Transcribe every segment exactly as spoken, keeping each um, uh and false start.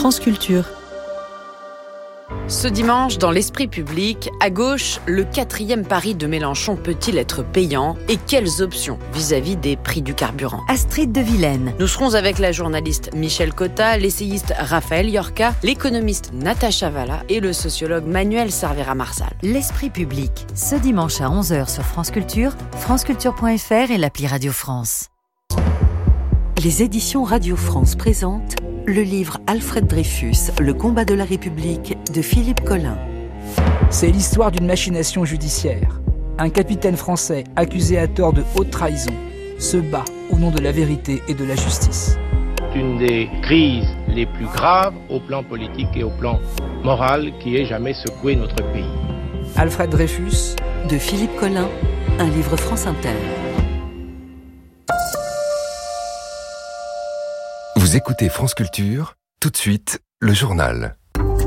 France Culture. Ce dimanche, dans l'esprit public, à gauche, le quatrième pari de Mélenchon peut-il être payant et quelles options vis-à-vis des prix du carburant? Astrid de Vilaine. Nous serons avec la journaliste Michel Cotta, l'essayiste Raphaël Yorka, l'économiste Natacha Valla et le sociologue Manuel Cervera-Marsal. L'esprit public, ce dimanche à onze heures sur France Culture, franceculture point f r et l'appli Radio France. Les éditions Radio France présentent le livre Alfred Dreyfus, Le combat de la République de Philippe Collin. C'est l'histoire d'une machination judiciaire. Un capitaine français accusé à tort de haute trahison se bat au nom de la vérité et de la justice. Une des crises les plus graves au plan politique et au plan moral qui ait jamais secoué notre pays. Alfred Dreyfus de Philippe Collin, un livre France Inter. Vous écoutez France Culture, tout de suite, le journal.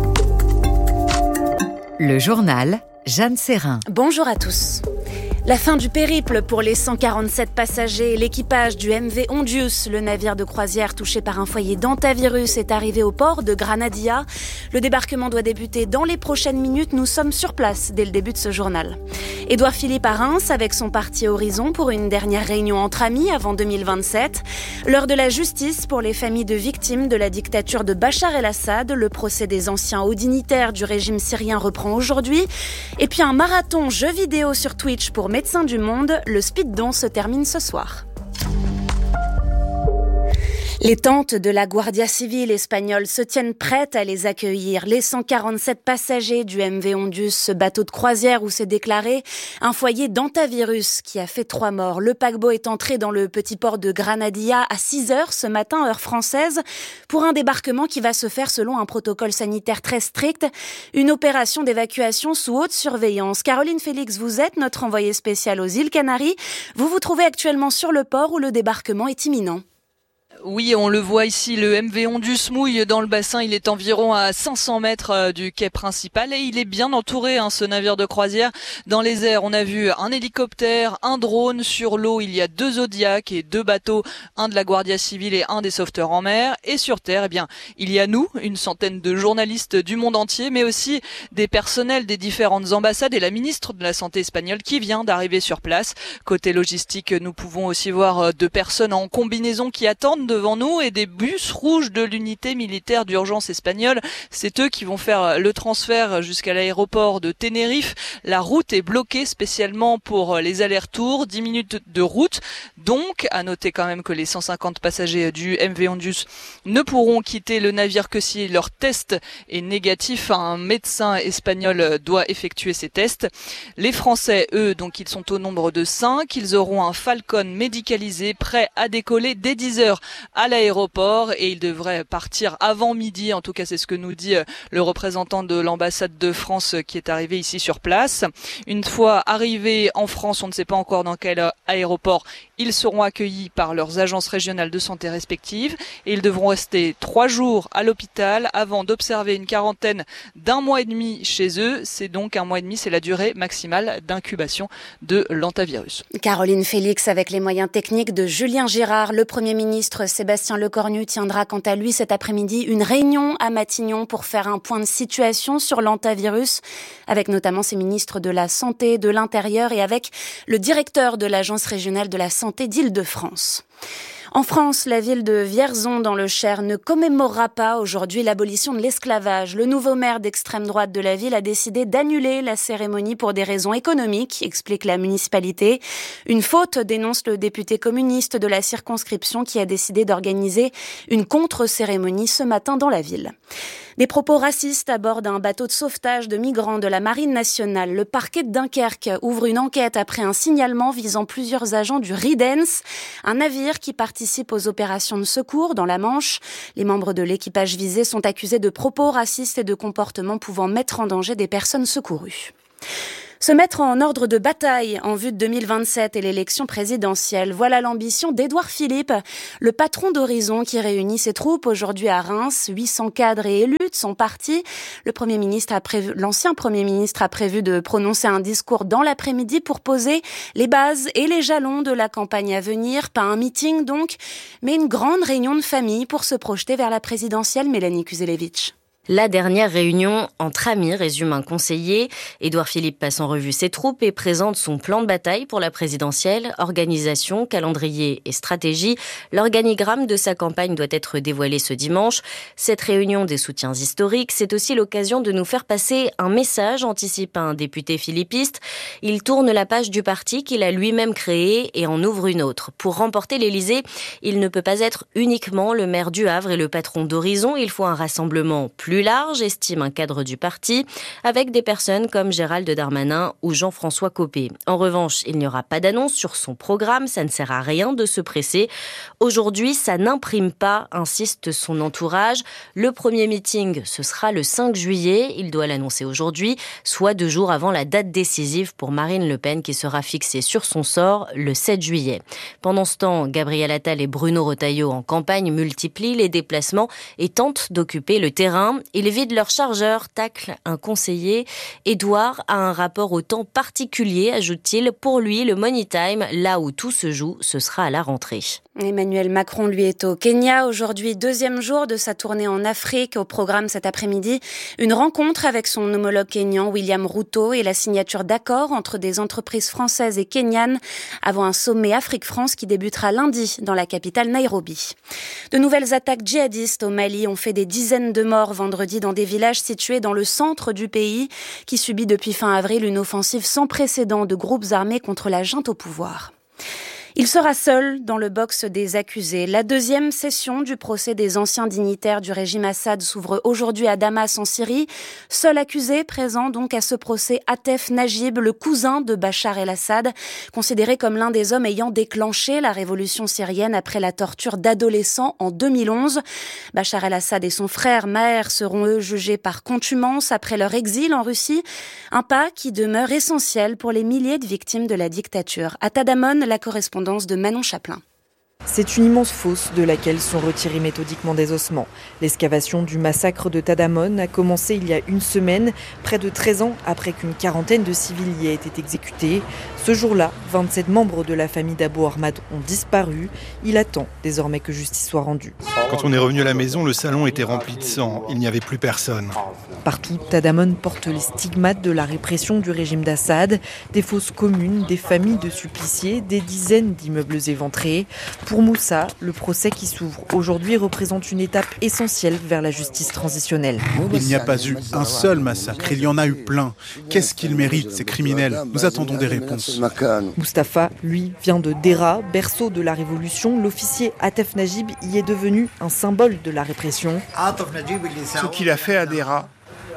Le journal, Jeanne Serrin. Bonjour à tous. La fin du périple pour les cent quarante-sept passagers et l'équipage du M V Hondius, le navire de croisière touché par un foyer d'hantavirus, est arrivé au port de Granadia. Le débarquement doit débuter dans les prochaines minutes. Nous sommes sur place dès le début de ce journal. Édouard Philippe à Reims avec son parti Horizon pour une dernière réunion entre amis avant deux mille vingt-sept. L'heure de la justice pour les familles de victimes de la dictature de Bachar el-Assad. Le procès des anciens hauts dignitaires du régime syrien reprend aujourd'hui. Et puis un marathon jeux vidéo sur Twitch pour Médecins du Monde, le Speed Don se termine ce soir. Les tentes de la Guardia Civile espagnole se tiennent prêtes à les accueillir. Les cent quarante-sept passagers du M V Hondius, ce bateau de croisière où s'est déclaré un foyer d'hantavirus qui a fait trois morts. Le paquebot est entré dans le petit port de Granadia à six heures ce matin, heure française, pour un débarquement qui va se faire selon un protocole sanitaire très strict. Une opération d'évacuation sous haute surveillance. Caroline Félix, vous êtes notre envoyée spéciale aux îles Canaries. Vous vous trouvez actuellement sur le port où le débarquement est imminent. Oui, on le voit ici, le M V Hondius mouille dans le bassin. Il est environ à cinq cents mètres du quai principal et il est bien entouré, hein, ce navire de croisière. Dans les airs, on a vu un hélicoptère, un drone. Sur l'eau, il y a deux Zodiac et deux bateaux, un de la Guardia Civile et un des sauveteurs en mer. Et sur terre, eh bien, il y a nous, une centaine de journalistes du monde entier, mais aussi des personnels des différentes ambassades et la ministre de la Santé espagnole qui vient d'arriver sur place. Côté logistique, nous pouvons aussi voir deux personnes en combinaison qui attendent devant nous et des bus rouges de l'unité militaire d'urgence espagnole. C'est eux qui vont faire le transfert jusqu'à l'aéroport de Tenerife. La route est bloquée spécialement pour les allers-retours, dix minutes de route. Donc, à noter quand même que les cent cinquante passagers du M V Hondius ne pourront quitter le navire que si leur test est négatif. Un médecin espagnol doit effectuer ces tests. Les Français, eux, donc ils sont au nombre de cinq. Ils auront un Falcon médicalisé prêt à décoller dès dix heures à l'aéroport et il devrait partir avant midi. En tout cas, c'est ce que nous dit le représentant de l'ambassade de France qui est arrivé ici sur place. Une fois arrivés en France, on ne sait pas encore dans quel aéroport, ils seront accueillis par leurs agences régionales de santé respectives et ils devront rester trois jours à l'hôpital avant d'observer une quarantaine d'un mois et demi chez eux. C'est donc un mois et demi, c'est la durée maximale d'incubation de l'hantavirus. Caroline Félix avec les moyens techniques de Julien Girard. Le Premier ministre Sébastien Lecornu tiendra quant à lui cet après-midi une réunion à Matignon pour faire un point de situation sur l'hantavirus avec notamment ses ministres de la Santé, de l'Intérieur et avec le directeur de l'Agence régionale de la Santé d'Île-de-France. En France, la ville de Vierzon dans le Cher ne commémorera pas aujourd'hui l'abolition de l'esclavage. Le nouveau maire d'extrême droite de la ville a décidé d'annuler la cérémonie pour des raisons économiques, explique la municipalité. Une faute, dénonce le député communiste de la circonscription qui a décidé d'organiser une contre-cérémonie ce matin dans la ville. Des propos racistes à bord d'un bateau de sauvetage de migrants de la Marine nationale. Le parquet de Dunkerque ouvre une enquête après un signalement visant plusieurs agents du Ridens, un navire qui participe aux opérations de secours dans la Manche. Les membres de l'équipage visé sont accusés de propos racistes et de comportements pouvant mettre en danger des personnes secourues. Se mettre en ordre de bataille en vue de deux mille vingt-sept et l'élection présidentielle. Voilà l'ambition d'Édouard Philippe, le patron d'Horizon qui réunit ses troupes aujourd'hui à Reims. huit cents cadres et élus de son parti. Le Premier ministre a prévu, l'ancien Premier ministre a prévu de prononcer un discours dans l'après-midi pour poser les bases et les jalons de la campagne à venir. Pas un meeting donc, mais une grande réunion de famille pour se projeter vers la présidentielle. Mélanie Kuzelevitch. La dernière réunion entre amis, résume un conseiller. Édouard Philippe passe en revue ses troupes et présente son plan de bataille pour la présidentielle. Organisation, calendrier et stratégie. L'organigramme de sa campagne doit être dévoilé ce dimanche. Cette réunion des soutiens historiques, c'est aussi l'occasion de nous faire passer un message, anticipe un député philippiste. Il tourne la page du parti qu'il a lui-même créé et en ouvre une autre. Pour remporter l'Élysée, il ne peut pas être uniquement le maire du Havre et le patron d'Horizon. Il faut un rassemblement plus large, estime un cadre du parti, avec des personnes comme Gérald Darmanin ou Jean-François Copé. En revanche, il n'y aura pas d'annonce sur son programme, ça ne sert à rien de se presser. Aujourd'hui, ça n'imprime pas, insiste son entourage. Le premier meeting, ce sera le cinq juillet, il doit l'annoncer aujourd'hui, soit deux jours avant la date décisive pour Marine Le Pen qui sera fixée sur son sort le sept juillet. Pendant ce temps, Gabriel Attal et Bruno Retailleau en campagne multiplient les déplacements et tentent d'occuper le terrain. Ils vident leur chargeur, tacle un conseiller. Édouard a un rapport au temps particulier, ajoute-t-il. Pour lui, le money time, là où tout se joue, ce sera à la rentrée. Emmanuel Macron, lui, est au Kenya. Aujourd'hui, deuxième jour de sa tournée en Afrique. Au programme cet après-midi, une rencontre avec son homologue kényan, William Ruto, et la signature d'accords entre des entreprises françaises et kenyanes avant un sommet Afrique-France qui débutera lundi dans la capitale Nairobi. De nouvelles attaques djihadistes au Mali ont fait des dizaines de morts vendredi dans des villages situés dans le centre du pays qui subit depuis fin avril une offensive sans précédent de groupes armés contre la junte au pouvoir. Il sera seul dans le box des accusés. La deuxième session du procès des anciens dignitaires du régime Assad s'ouvre aujourd'hui à Damas en Syrie. Seul accusé présent donc à ce procès, Atef Najib, le cousin de Bachar el-Assad, considéré comme l'un des hommes ayant déclenché la révolution syrienne après la torture d'adolescents en deux mille onze. Bachar el-Assad et son frère Maher seront eux jugés par contumace après leur exil en Russie. Un pas qui demeure essentiel pour les milliers de victimes de la dictature. À Tadamon, la correspondance de Manon Chaplin. C'est une immense fosse de laquelle sont retirés méthodiquement des ossements. L'excavation du massacre de Tadamon a commencé il y a une semaine, près de treize ans après qu'une quarantaine de civils y aient été exécutés. Ce jour-là, vingt-sept membres de la famille d'Abou Ahmad ont disparu. Il attend désormais que justice soit rendue. Quand on est revenu à la maison, le salon était rempli de sang. Il n'y avait plus personne. Partout, Tadamon porte les stigmates de la répression du régime d'Assad. Des fosses communes, des familles de suppliciés, des dizaines d'immeubles éventrés. Pour Moussa, le procès qui s'ouvre aujourd'hui représente une étape essentielle vers la justice transitionnelle. Il n'y a pas eu un seul massacre, il y en a eu plein. Qu'est-ce qu'ils méritent, ces criminels ? Nous attendons des réponses. Mustapha, lui, vient de Dera, berceau de la révolution. L'officier Atef Najib y est devenu un symbole de la répression. Ce qu'il a fait à Dera,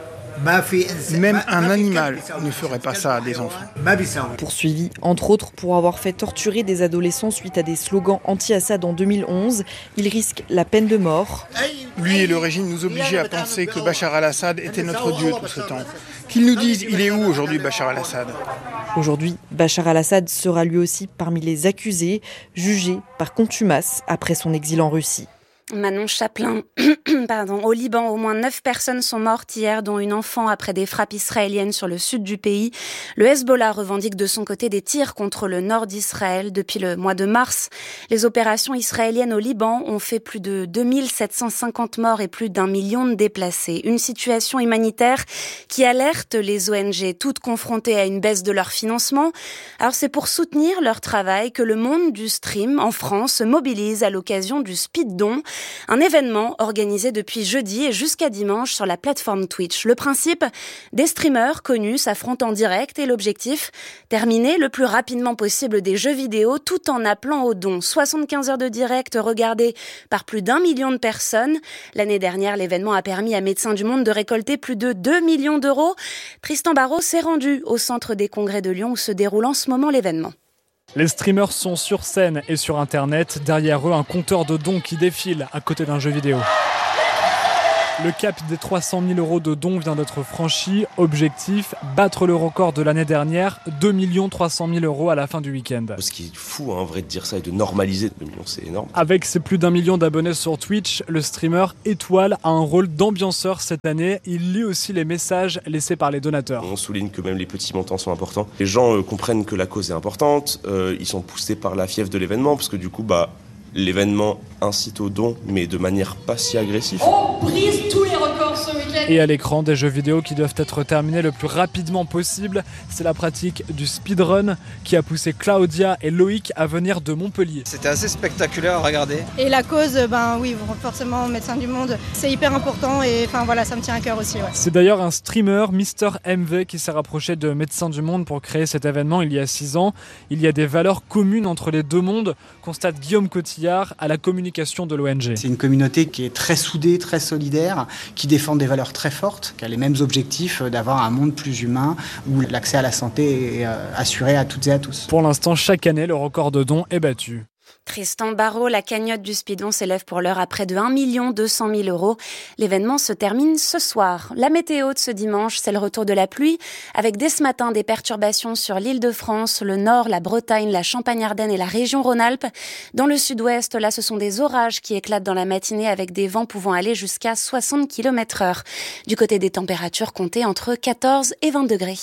même un animal ne ferait pas ça à des enfants. Poursuivi, entre autres, pour avoir fait torturer des adolescents suite à des slogans anti-Assad en deux mille onze, il risque la peine de mort. Lui et le régime nous obligeaient à penser que Bachar al-Assad était notre dieu tout ce temps. Qu'ils nous disent, il est où aujourd'hui Bachar al-Assad ? Aujourd'hui, Bachar al-Assad sera lui aussi parmi les accusés, jugés par contumace après son exil en Russie. Manon Chaplin, pardon. Au Liban, au moins neuf personnes sont mortes hier, dont une enfant après des frappes israéliennes sur le sud du pays. Le Hezbollah revendique de son côté des tirs contre le nord d'Israël. Depuis le mois de mars, les opérations israéliennes au Liban ont fait plus de deux mille sept cent cinquante morts et plus d'un million de déplacés. Une situation humanitaire qui alerte les O N G, toutes confrontées à une baisse de leur financement. Alors c'est pour soutenir leur travail que le monde du stream en France se mobilise à l'occasion du Speed Don. Un événement organisé depuis jeudi et jusqu'à dimanche sur la plateforme Twitch. Le principe, des streamers connus s'affrontent en direct et l'objectif, terminer le plus rapidement possible des jeux vidéo tout en appelant au don. soixante-quinze heures de direct regardées par plus d'un million de personnes. L'année dernière, l'événement a permis à Médecins du Monde de récolter plus de deux millions d'euros. Tristan Barraud s'est rendu au centre des congrès de Lyon où se déroule en ce moment l'événement. Les streamers sont sur scène et sur internet. Derrière eux, un compteur de dons qui défile à côté d'un jeu vidéo. Le cap des trois cent mille euros de dons vient d'être franchi. Objectif, battre le record de l'année dernière, deux millions trois cent mille euros à la fin du week-end. Ce qui est fou, hein, en vrai, de dire ça et de normaliser deux millions, c'est énorme. Avec ses plus d'un million d'abonnés sur Twitch, le streamer Étoile a un rôle d'ambianceur cette année. Il lit aussi les messages laissés par les donateurs. On souligne que même les petits montants sont importants. Les gens euh, comprennent que la cause est importante, euh, ils sont poussés par la fièvre de l'événement, parce que du coup, bah, l'événement incite au don, mais de manière pas si agressive. On brise tous les records ce week-end. Et à l'écran, des jeux vidéo qui doivent être terminés le plus rapidement possible. C'est la pratique du speedrun qui a poussé Claudia et Loïc à venir de Montpellier. C'était assez spectaculaire à regarder. Et la cause, ben oui, forcément, Médecins du Monde, c'est hyper important et enfin voilà, ça me tient à cœur aussi. Ouais. C'est d'ailleurs un streamer, Mister M V, qui s'est rapproché de Médecins du Monde pour créer cet événement il y a six ans. Il y a des valeurs communes entre les deux mondes, constate Guillaume Cotillard à la communication de l'O N G. C'est une communauté qui est très soudée, très solidaire, qui défend des valeurs très fortes, qui a les mêmes objectifs d'avoir un monde plus humain où l'accès à la santé est assuré à toutes et à tous. Pour l'instant, chaque année, le record de dons est battu. Tristan Barrault, la cagnotte du Speedon s'élève pour l'heure à près de un million deux cent mille euros. L'événement se termine ce soir. La météo de ce dimanche, c'est le retour de la pluie, avec dès ce matin des perturbations sur l'Île-de-France, le Nord, la Bretagne, la Champagne-Ardenne et la région Rhône-Alpes. Dans le sud-ouest, là, ce sont des orages qui éclatent dans la matinée avec des vents pouvant aller jusqu'à soixante kilomètres heure. Du côté des températures, comptez entre quatorze et vingt degrés.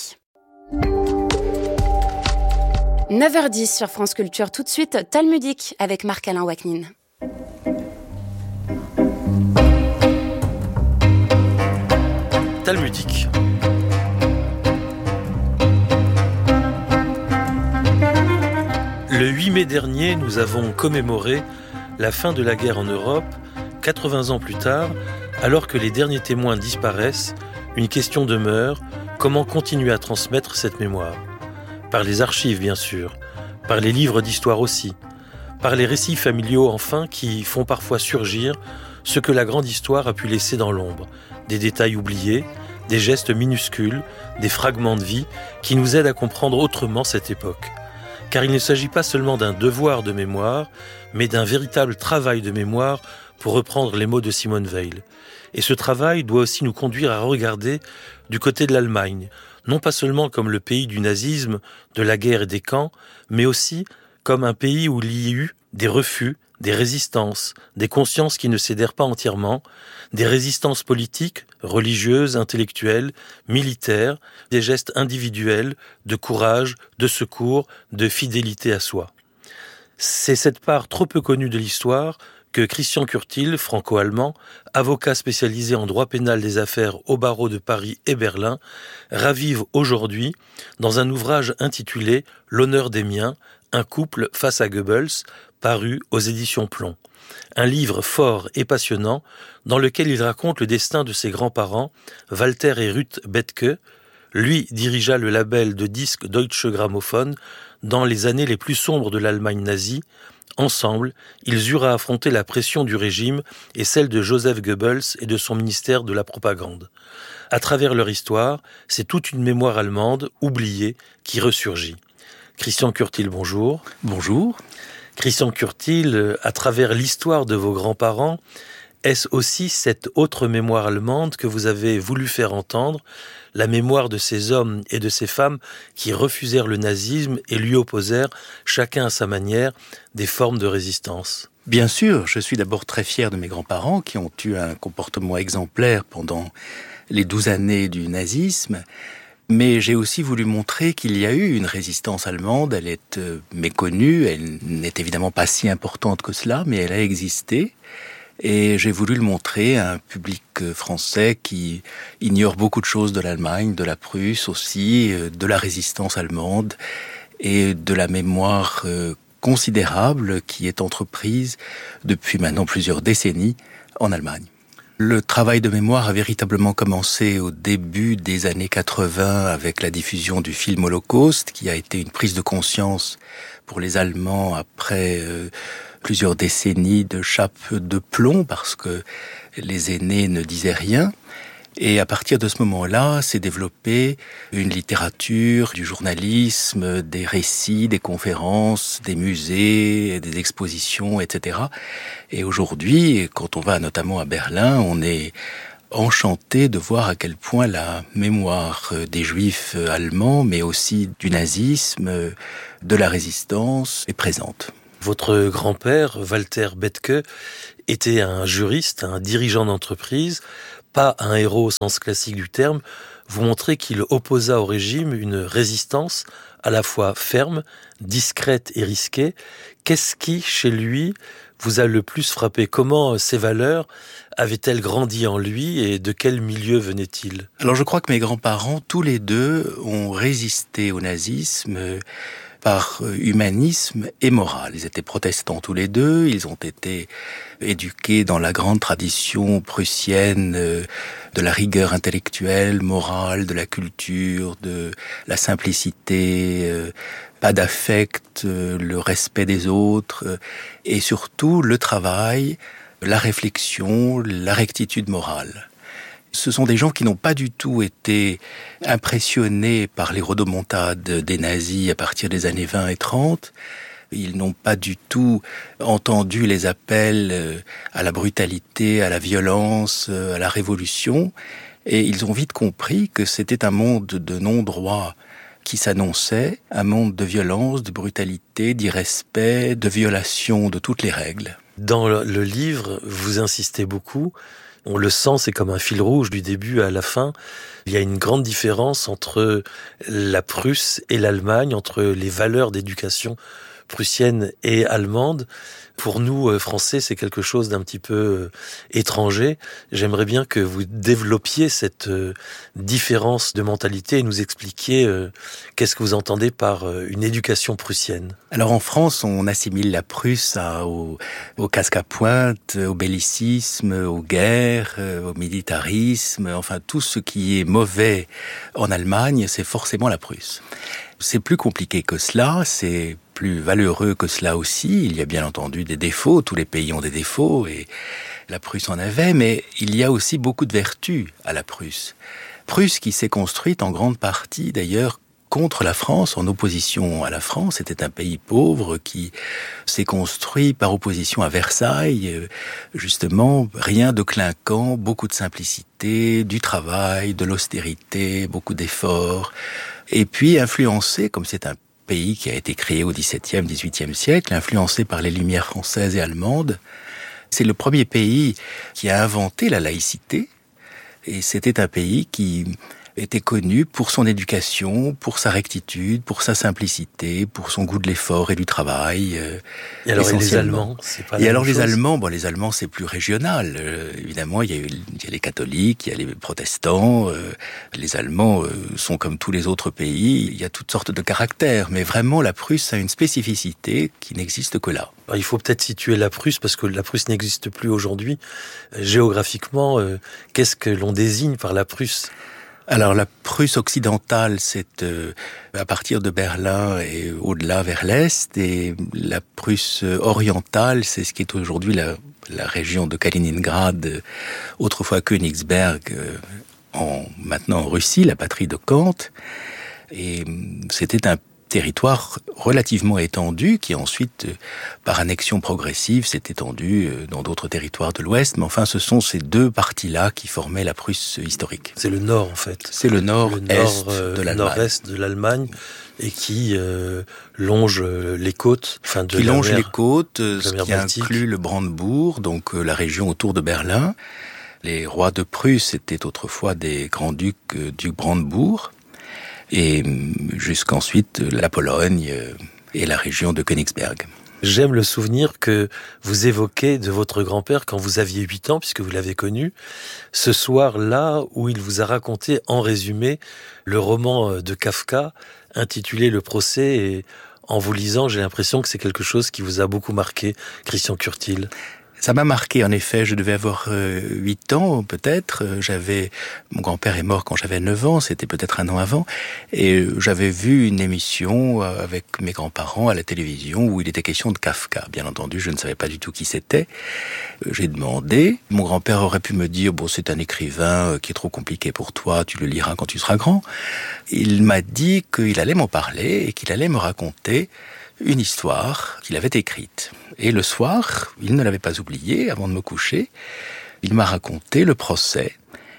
neuf heures dix sur France Culture, tout de suite, Talmudique avec Marc-Alain Waknin. Talmudique. Le huit mai dernier, nous avons commémoré la fin de la guerre en Europe. quatre-vingts ans plus tard, alors que les derniers témoins disparaissent, une question demeure: comment continuer à transmettre cette mémoire ? Par les archives, bien sûr, par les livres d'histoire aussi, par les récits familiaux, enfin, qui font parfois surgir ce que la grande histoire a pu laisser dans l'ombre, des détails oubliés, des gestes minuscules, des fragments de vie qui nous aident à comprendre autrement cette époque. Car il ne s'agit pas seulement d'un devoir de mémoire, mais d'un véritable travail de mémoire, pour reprendre les mots de Simone Weil. Et ce travail doit aussi nous conduire à regarder du côté de l'Allemagne, non pas seulement comme le pays du nazisme, de la guerre et des camps, mais aussi comme un pays où il y a eu des refus, des résistances, des consciences qui ne cédèrent pas entièrement, des résistances politiques, religieuses, intellectuelles, militaires, des gestes individuels, de courage, de secours, de fidélité à soi. C'est cette part trop peu connue de l'histoire que Christian Curtil, franco-allemand, avocat spécialisé en droit pénal des affaires au barreau de Paris et Berlin, ravive aujourd'hui dans un ouvrage intitulé « L'honneur des miens, un couple face à Goebbels », paru aux éditions Plomb. Un livre fort et passionnant dans lequel il raconte le destin de ses grands-parents, Walter et Ruth Bethke. Lui dirigea le label de disques Deutsche Grammophon dans les années les plus sombres de l'Allemagne nazie. Ensemble, ils eurent à affronter la pression du régime et celle de Joseph Goebbels et de son ministère de la propagande. À travers leur histoire, c'est toute une mémoire allemande, oubliée, qui ressurgit. Christian Curtil, bonjour. Bonjour. Christian Curtil, à travers l'histoire de vos grands-parents, est-ce aussi cette autre mémoire allemande que vous avez voulu faire entendre, la mémoire de ces hommes et de ces femmes qui refusèrent le nazisme et lui opposèrent, chacun à sa manière, des formes de résistance ? Bien sûr, je suis d'abord très fier de mes grands-parents qui ont eu un comportement exemplaire pendant les douze années du nazisme, mais j'ai aussi voulu montrer qu'il y a eu une résistance allemande. Elle est euh, méconnue, elle n'est évidemment pas si importante que cela, mais elle a existé. Et j'ai voulu le montrer à un public français qui ignore beaucoup de choses de l'Allemagne, de la Prusse aussi, de la résistance allemande et de la mémoire considérable qui est entreprise depuis maintenant plusieurs décennies en Allemagne. Le travail de mémoire a véritablement commencé au début des années quatre-vingts avec la diffusion du film Holocauste, qui a été une prise de conscience pour les Allemands après euh, plusieurs décennies de chape de plomb, parce que les aînés ne disaient rien. Et à partir de ce moment-là, s'est développée une littérature, du journalisme, des récits, des conférences, des musées, des expositions, et cetera. Et aujourd'hui, quand on va notamment à Berlin, on est enchanté de voir à quel point la mémoire des Juifs allemands, mais aussi du nazisme, de la résistance, est présente. Votre grand-père, Walter Bethke, était un juriste, un dirigeant d'entreprise, pas un héros au sens classique du terme. Vous montrez qu'il opposa au régime une résistance à la fois ferme, discrète et risquée. Qu'est-ce qui, chez lui, vous a le plus frappé? Comment ces valeurs avaient-elles grandi en lui et de quel milieu venaient-ils? Alors je crois que mes grands-parents, tous les deux, ont résisté au nazisme par humanisme et morale. Ils étaient protestants tous les deux, ils ont été éduqués dans la grande tradition prussienne de la rigueur intellectuelle, morale, de la culture, de la simplicité, pas d'affect, le respect des autres, et surtout le travail, la réflexion, la rectitude morale. Ce sont des gens qui n'ont pas du tout été impressionnés par les rodomontades des nazis à partir des années vingt et trente. Ils n'ont pas du tout entendu les appels à la brutalité, à la violence, à la révolution. Et ils ont vite compris que c'était un monde de non-droit qui s'annonçait, un monde de violence, de brutalité, d'irrespect, de violation de toutes les règles. Dans le livre, vous insistez beaucoup. On le sent, c'est comme un fil rouge du début à la fin. Il y a une grande différence entre la Prusse et l'Allemagne, entre les valeurs d'éducation prussienne et allemande. Pour nous, Français, c'est quelque chose d'un petit peu étranger. J'aimerais bien que vous développiez cette différence de mentalité et nous expliquiez qu'est-ce que vous entendez par une éducation prussienne. Alors en France, on assimile la Prusse à, au, au casque à pointe, au bellicisme, aux guerres, au militarisme, enfin tout ce qui est mauvais en Allemagne, c'est forcément la Prusse. C'est plus compliqué que cela, c'est plus valeureux que cela aussi. Il y a bien entendu des défauts, tous les pays ont des défauts, et la Prusse en avait, mais il y a aussi beaucoup de vertus à la Prusse. Prusse qui s'est construite en grande partie d'ailleurs contre la France, en opposition à la France. C'était un pays pauvre qui s'est construit par opposition à Versailles. Justement, rien de clinquant, beaucoup de simplicité, du travail, de l'austérité, beaucoup d'efforts. Et puis influencé, comme c'est un pays qui a été créé au dix-septième, dix-huitième siècle, influencé par les Lumières françaises et allemandes. C'est le premier pays qui a inventé la laïcité. Et c'était un pays qui était connu pour son éducation, pour sa rectitude, pour sa simplicité, pour son goût de l'effort et du travail. Euh, et alors et les Allemands, c'est pas la Et alors même les chose. Allemands, bon les Allemands c'est plus régional. Euh, évidemment, il y a, il y a les catholiques, il y a les protestants. Euh, les Allemands euh, sont comme tous les autres pays. Il y a toutes sortes de caractères, mais vraiment la Prusse a une spécificité qui n'existe que là. Alors, il faut peut-être situer la Prusse parce que la Prusse n'existe plus aujourd'hui. Euh, géographiquement, euh, qu'est-ce que l'on désigne par la Prusse ? Alors la Prusse occidentale, c'est euh, à partir de Berlin et au-delà vers l'est, et la Prusse orientale, c'est ce qui est aujourd'hui la, la région de Kaliningrad, euh, autrefois Königsberg, euh, en, maintenant en Russie, la patrie de Kant. Et c'était un territoire relativement étendu qui ensuite, euh, par annexion progressive, s'est étendu euh, dans d'autres territoires de l'Ouest. Mais enfin, ce sont ces deux parties-là qui formaient la Prusse historique. C'est le nord, en fait. C'est le nord-est le nord, euh, de l'Allemagne. nord-est de l'Allemagne et qui euh, longe les côtes. Enfin, de qui la longe mer, les côtes, de ce la mer qui Baltique. inclut le Brandebourg, donc euh, la région autour de Berlin. Les rois de Prusse étaient autrefois des grands-ducs euh, du Brandebourg. Et jusqu'ensuite la Pologne et la région de Königsberg. J'aime le souvenir que vous évoquez de votre grand-père quand vous aviez huit ans, puisque vous l'avez connu, ce soir-là où il vous a raconté en résumé le roman de Kafka intitulé Le procès, et en vous lisant, j'ai l'impression que c'est quelque chose qui vous a beaucoup marqué, Christian Curtil. Ça m'a marqué, en effet. Je devais avoir euh, huit ans, peut-être. J'avais, mon grand-père est mort quand j'avais neuf ans, c'était peut-être un an avant. Et j'avais vu une émission avec mes grands-parents à la télévision où il était question de Kafka. Bien entendu, je ne savais pas du tout qui c'était. J'ai demandé. Mon grand-père aurait pu me dire, bon, c'est un écrivain qui est trop compliqué pour toi, tu le liras quand tu seras grand. Il m'a dit qu'il allait m'en parler et qu'il allait me raconter une histoire qu'il avait écrite. Et le soir, il ne l'avait pas oublié, avant de me coucher, il m'a raconté le procès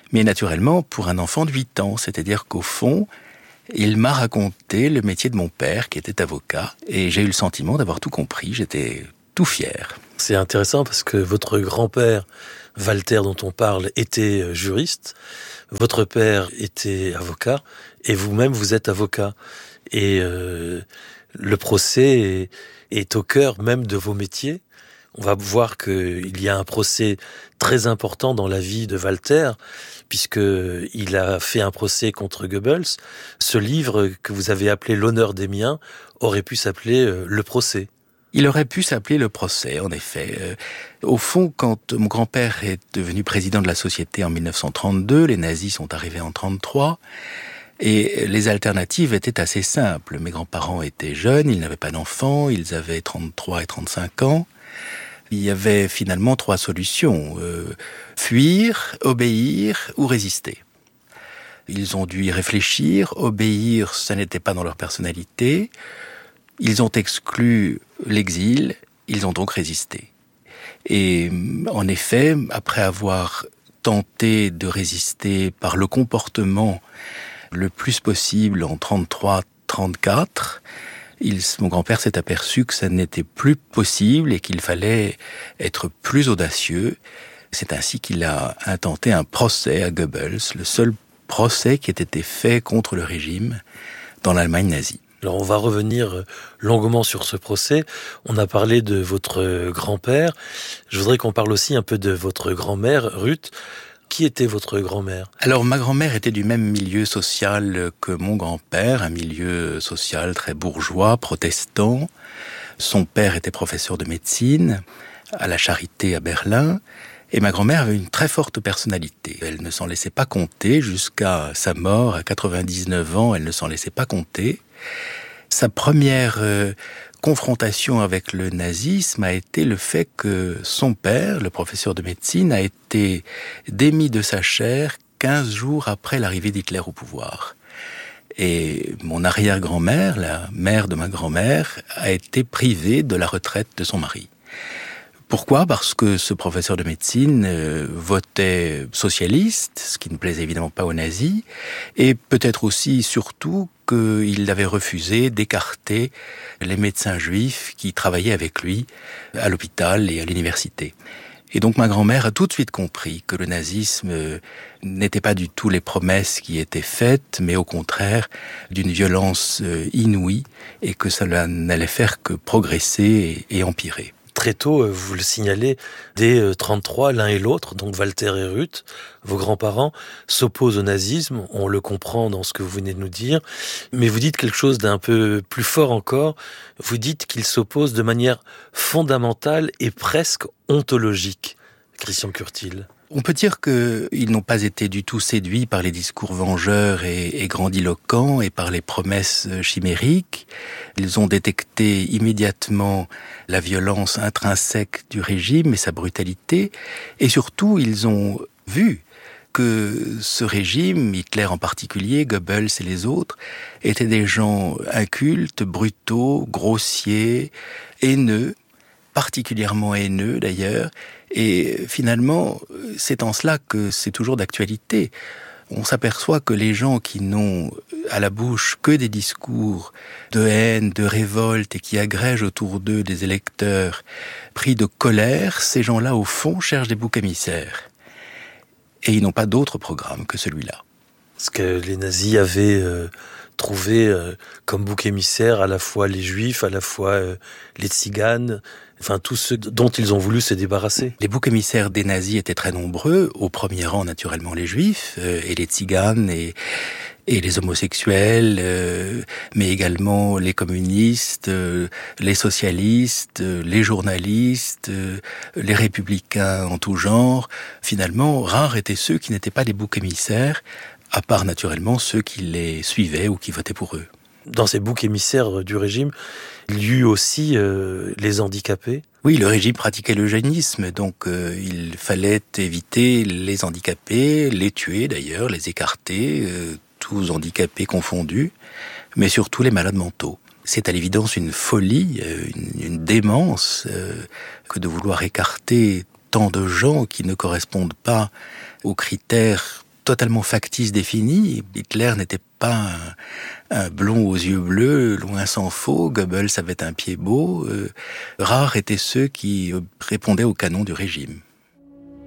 Mais naturellement, pour un enfant de huit ans, c'est-à-dire qu'au fond, il m'a raconté le métier de mon père, qui était avocat, et j'ai eu le sentiment d'avoir tout compris, j'étais tout fier. C'est intéressant parce que votre grand-père, Walter, dont on parle, était juriste, votre père était avocat, et vous-même, vous êtes avocat. Et euh, le procès est, est au cœur même de vos métiers. On va voir qu'il y a un procès très important dans la vie de Walter, puisqu'il a fait un procès contre Goebbels. Ce livre que vous avez appelé « L'honneur des miens » aurait pu s'appeler « Le procès ». Il aurait pu s'appeler Le procès, en effet. Euh, au fond, quand mon grand-père est devenu président de la société en mille neuf cent trente-deux, les nazis sont arrivés en trente-trois, et les alternatives étaient assez simples. Mes grands-parents étaient jeunes, ils n'avaient pas d'enfants, ils avaient trente-trois et trente-cinq ans. Il y avait finalement trois solutions, euh, fuir, obéir ou résister. Ils ont dû y réfléchir, obéir, ça n'était pas dans leur personnalité. Ils ont exclu l'exil, ils ont donc résisté. Et en effet, après avoir tenté de résister par le comportement le plus possible en trente-trois trente-quatre, il, mon grand-père s'est aperçu que ça n'était plus possible et qu'il fallait être plus audacieux. C'est ainsi qu'il a intenté un procès à Goebbels, le seul procès qui ait été fait contre le régime dans l'Allemagne nazie. Alors on va revenir longuement sur ce procès. On a parlé de votre grand-père. Je voudrais qu'on parle aussi un peu de votre grand-mère, Ruth. Qui était votre grand-mère ? Alors ma grand-mère était du même milieu social que mon grand-père, un milieu social très bourgeois, protestant. Son père était professeur de médecine à la Charité à Berlin. Et ma grand-mère avait une très forte personnalité. Elle ne s'en laissait pas compter jusqu'à sa mort à quatre-vingt-dix-neuf ans. Elle ne s'en laissait pas compter. Sa première euh, confrontation avec le nazisme a été le fait que son père, le professeur de médecine, a été démis de sa chaire quinze jours après l'arrivée d'Hitler au pouvoir. Et mon arrière-grand-mère, la mère de ma grand-mère, a été privée de la retraite de son mari. Pourquoi ? Parce que ce professeur de médecine euh, votait socialiste, ce qui ne plaisait évidemment pas aux nazis, et peut-être aussi, surtout, qu'il avait refusé d'écarter les médecins juifs qui travaillaient avec lui à l'hôpital et à l'université. Et donc ma grand-mère a tout de suite compris que le nazisme euh, n'était pas du tout les promesses qui étaient faites, mais au contraire d'une violence euh, inouïe, et que cela n'allait faire que progresser et, et empirer. Très tôt, vous le signalez, dès trente-trois, l'un et l'autre, donc Walter et Ruth, vos grands-parents, s'opposent au nazisme. On le comprend dans ce que vous venez de nous dire. Mais vous dites quelque chose d'un peu plus fort encore. Vous dites qu'ils s'opposent de manière fondamentale et presque ontologique. Christian Curtil. On peut dire qu'ils n'ont pas été du tout séduits par les discours vengeurs et, et grandiloquents et par les promesses chimériques. Ils ont détecté immédiatement la violence intrinsèque du régime et sa brutalité. Et surtout, ils ont vu que ce régime, Hitler en particulier, Goebbels et les autres, étaient des gens incultes, brutaux, grossiers, haineux, particulièrement haineux d'ailleurs. Et finalement, c'est en cela que c'est toujours d'actualité. On s'aperçoit que les gens qui n'ont à la bouche que des discours de haine, de révolte, et qui agrègent autour d'eux des électeurs pris de colère, ces gens-là, au fond, cherchent des boucs émissaires. Et ils n'ont pas d'autre programme que celui-là. Ce que les nazis avaient euh, trouvé euh, comme bouc émissaire à la fois les juifs, à la fois euh, les tziganes, enfin tous ceux dont ils ont voulu se débarrasser. Les boucs émissaires des nazis étaient très nombreux, au premier rang naturellement les juifs, euh, et les tziganes, et, et les homosexuels, euh, mais également les communistes, euh, les socialistes, euh, les journalistes, euh, les républicains en tout genre. Finalement, rares étaient ceux qui n'étaient pas des boucs émissaires, à part naturellement ceux qui les suivaient ou qui votaient pour eux. Dans ces boucs émissaires du régime, il y eut aussi euh, les handicapés. Oui, le régime pratiquait l'eugénisme, donc euh, il fallait éviter les handicapés, les tuer d'ailleurs, les écarter, euh, tous handicapés confondus, mais surtout les malades mentaux. C'est à l'évidence une folie, euh, une, une démence euh, que de vouloir écarter tant de gens qui ne correspondent pas aux critères totalement factice définie. Hitler n'était pas un, un blond aux yeux bleus, loin s'en faut. Goebbels avait un pied beau. Euh, rares étaient ceux qui répondaient au canon du régime.